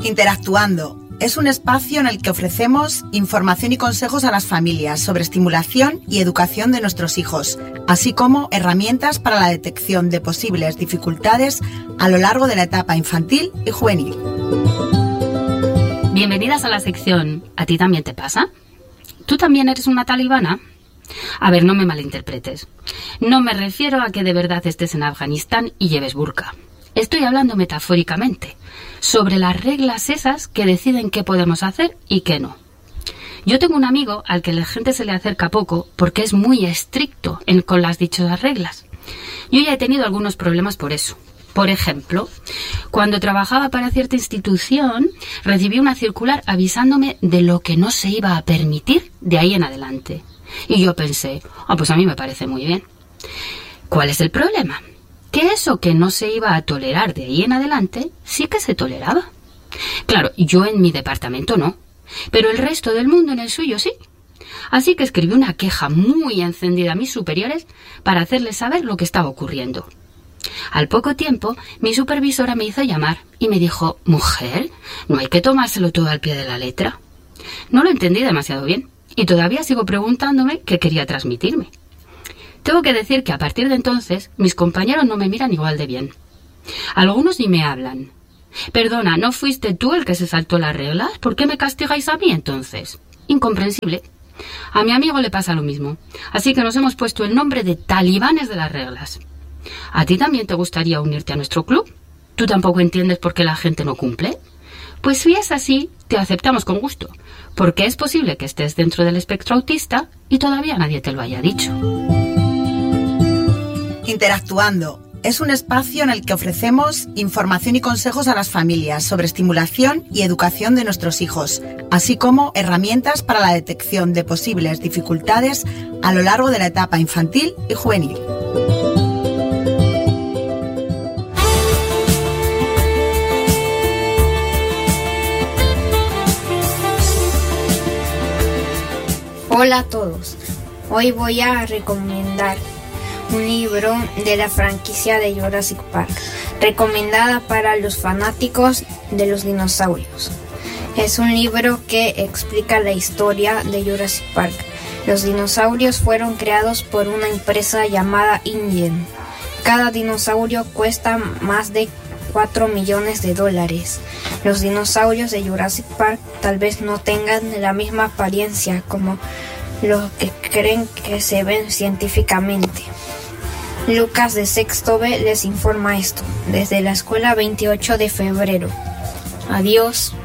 Interactuando es un espacio en el que ofrecemos información y consejos a las familias sobre estimulación y educación de nuestros hijos, así como herramientas para la detección de posibles dificultades a lo largo de la etapa infantil y juvenil. Bienvenidas a la sección ¿A ti también te pasa? ¿Tú también eres una talibana? A ver, no me malinterpretes. No me refiero a que de verdad estés en Afganistán y lleves burka. Estoy hablando metafóricamente, sobre las reglas esas que deciden qué podemos hacer y qué no. Yo tengo un amigo al que la gente se le acerca poco porque es muy estricto con las dichosas reglas. Yo ya he tenido algunos problemas por eso. Por ejemplo, cuando trabajaba para cierta institución, recibí una circular avisándome de lo que no se iba a permitir de ahí en adelante. Y yo pensé, pues a mí me parece muy bien. ¿Cuál es el problema? Que eso que no se iba a tolerar de ahí en adelante, sí que se toleraba. Claro, yo en mi departamento no, pero el resto del mundo en el suyo sí. Así que escribí una queja muy encendida a mis superiores para hacerles saber lo que estaba ocurriendo. Al poco tiempo, mi supervisora me hizo llamar y me dijo, mujer, no hay que tomárselo todo al pie de la letra. No lo entendí demasiado bien y todavía sigo preguntándome qué quería transmitirme. Tengo que decir que a partir de entonces mis compañeros no me miran igual de bien. Algunos ni me hablan. Perdona, ¿no fuiste tú el que se saltó las reglas? ¿Por qué me castigáis a mí entonces? Incomprensible. A mi amigo le pasa lo mismo. Así que nos hemos puesto el nombre de talibanes de las reglas. ¿A ti también te gustaría unirte a nuestro club? ¿Tú tampoco entiendes por qué la gente no cumple? Pues si es así, te aceptamos con gusto, porque es posible que estés dentro del espectro autista y todavía nadie te lo haya dicho. Interactuando es un espacio en el que ofrecemos información y consejos a las familias sobre estimulación y educación de nuestros hijos, así como herramientas para la detección de posibles dificultades a lo largo de la etapa infantil y juvenil. Hola a todos, hoy voy a recomendar un libro de la franquicia de Jurassic Park, recomendada para los fanáticos de los dinosaurios. Es un libro que explica la historia de Jurassic Park. Los dinosaurios fueron creados por una empresa llamada InGen. Cada dinosaurio cuesta más de $4 millones. Los dinosaurios de Jurassic Park tal vez no tengan la misma apariencia como los que creen que se ven científicamente. Lucas de Sexto B les informa esto desde la escuela 28 de febrero. Adiós.